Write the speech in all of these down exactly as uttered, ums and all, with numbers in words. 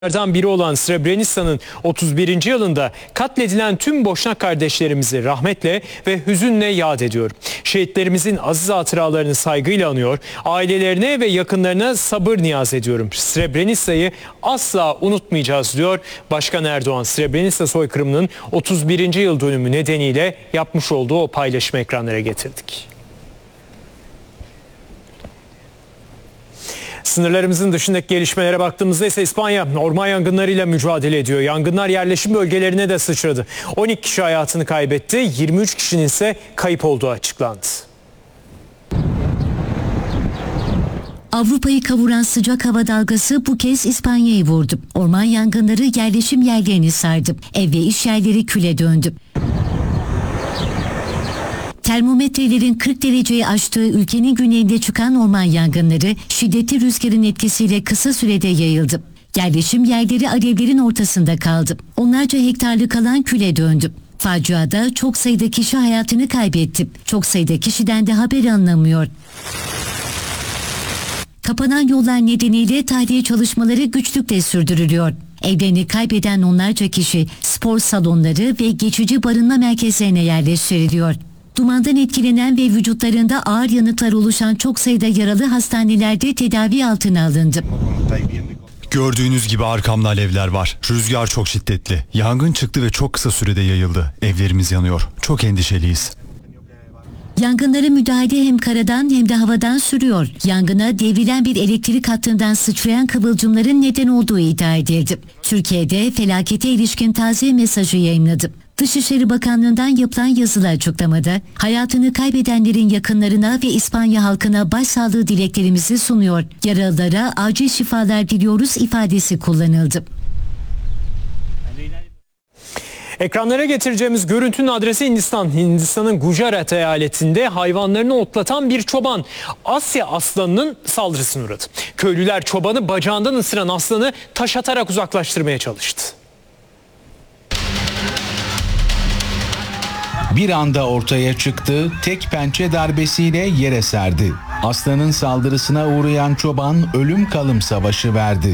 biri olan Srebrenica'nın otuz birinci yılında katledilen tüm Boşnak kardeşlerimizi rahmetle ve hüzünle yad ediyorum. Şehitlerimizin aziz hatıralarını saygıyla anıyor, ailelerine ve yakınlarına sabır niyaz ediyorum. Srebrenica'yı asla unutmayacağız diyor Başkan Erdoğan. Srebrenica soykırımının otuz birinci yıl dönümü nedeniyle yapmış olduğu o paylaşımı ekranlara getirdik. Sınırlarımızın dışındaki gelişmelere baktığımızda ise İspanya orman yangınlarıyla mücadele ediyor. Yangınlar yerleşim bölgelerine de sıçradı. on iki kişi hayatını kaybetti, yirmi üç kişinin ise kayıp olduğu açıklandı. Avrupa'yı kavuran sıcak hava dalgası bu kez İspanya'yı vurdu. Orman yangınları yerleşim yerlerini sardı. Ev ve iş yerleri küle döndü. Termometrelerin kırk dereceyi aştığı ülkenin güneyinde çıkan orman yangınları şiddetli rüzgarın etkisiyle kısa sürede yayıldı. Yerleşim yerleri alevlerin ortasında kaldı. Onlarca hektarlık alan küle döndü. Faciada çok sayıda kişi hayatını kaybetti. Çok sayıda kişiden de haber alınamıyor. Kapanan yollar nedeniyle tahliye çalışmaları güçlükle sürdürülüyor. Evlerini kaybeden onlarca kişi spor salonları ve geçici barınma merkezlerine yerleştiriliyor. Dumandan etkilenen ve vücutlarında ağır yanıklar oluşan çok sayıda yaralı hastanelerde tedavi altına alındı. Gördüğünüz gibi arkamda alevler var. Rüzgar çok şiddetli. Yangın çıktı ve çok kısa sürede yayıldı. Evlerimiz yanıyor. Çok endişeliyiz. Yangınlara müdahale hem karadan hem de havadan sürüyor. Yangına devrilen bir elektrik hattından sıçrayan kıvılcımların neden olduğu iddia edildi. Türkiye'de felakete ilişkin taziye mesajı yayınladı. Dışişleri Bakanlığı'ndan yapılan yazılı açıklamada hayatını kaybedenlerin yakınlarına ve İspanya halkına başsağlığı dileklerimizi sunuyor. Yaralılara acil şifalar diliyoruz ifadesi kullanıldı. Ekranlara getireceğimiz görüntünün adresi Hindistan. Hindistan'ın Gujarat eyaletinde hayvanlarını otlatan bir çoban Asya aslanının saldırısına uğradı. Köylüler çobanı bacağından ısıran aslanı taş atarak uzaklaştırmaya çalıştı. Bir anda ortaya çıktı, tek pençe darbesiyle yere serdi. Aslanın saldırısına uğrayan çoban ölüm kalım savaşı verdi.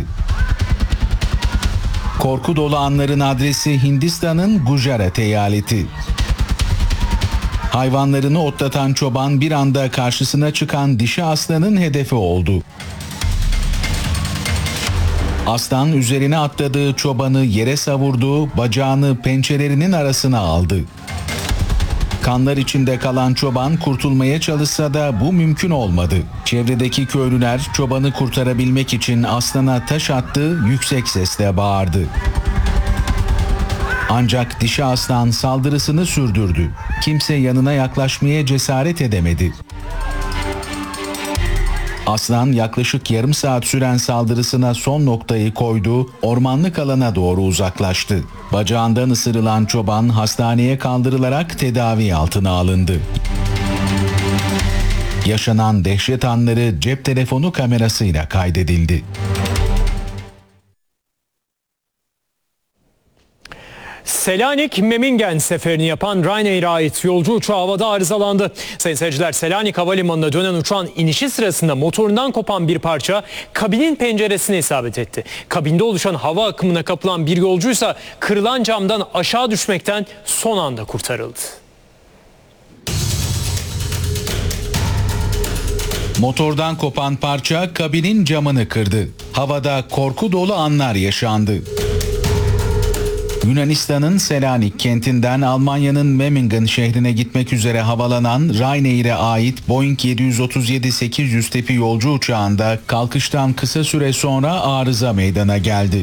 Korku dolu anların adresi Hindistan'ın Gujarat eyaleti. Hayvanlarını otlatan çoban bir anda karşısına çıkan dişi aslanın hedefi oldu. Aslan üzerine atladığı çobanı yere savurdu, bacağını pençelerinin arasına aldı. Kanlar içinde kalan çoban kurtulmaya çalışsa da bu mümkün olmadı. Çevredeki köylüler çobanı kurtarabilmek için aslana taş attı, yüksek sesle bağırdı. Ancak dişi aslan saldırısını sürdürdü. Kimse yanına yaklaşmaya cesaret edemedi. Aslan yaklaşık yarım saat süren saldırısına son noktayı koydu, ormanlık alana doğru uzaklaştı. Bacağından ısırılan çoban hastaneye kaldırılarak tedavi altına alındı. Yaşanan dehşet anları cep telefonu kamerasıyla kaydedildi. Selanik Memmingen seferini yapan Ryanair'e ait yolcu uçağı havada arızalandı. Sayın seyirciler, Selanik Havalimanı'na dönen uçağın inişi sırasında motorundan kopan bir parça kabinin penceresine isabet etti. Kabinde oluşan hava akımına kapılan bir yolcuysa kırılan camdan aşağı düşmekten son anda kurtarıldı. Motordan kopan parça kabinin camını kırdı. Havada korku dolu anlar yaşandı. Yunanistan'ın Selanik kentinden Almanya'nın Memmingen şehrine gitmek üzere havalanan Ryanair'e ait Boeing yedi yüz otuz yedi sekiz yüz tipi yolcu uçağında kalkıştan kısa süre sonra arıza meydana geldi.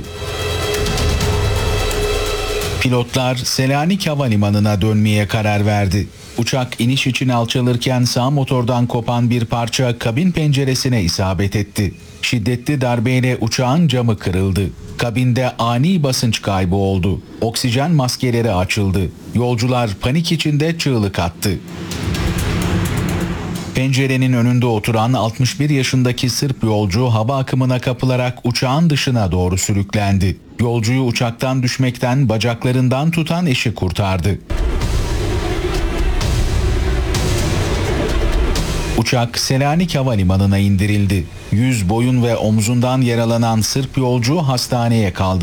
Pilotlar Selanik Havalimanı'na dönmeye karar verdi. Uçak iniş için alçalırken sağ motordan kopan bir parça kabin penceresine isabet etti. Şiddetli darbeyle uçağın camı kırıldı. Kabinde ani basınç kaybı oldu. Oksijen maskeleri açıldı. Yolcular panik içinde çığlık attı. Pencerenin önünde oturan altmış bir yaşındaki Sırp yolcu hava akımına kapılarak uçağın dışına doğru sürüklendi. Yolcuyu uçaktan düşmekten bacaklarından tutan eşi kurtardı. Uçak Selanik Havalimanı'na indirildi. Yüz, boyun ve omzundan yaralanan Sırp yolcu hastaneye kaldırıldı.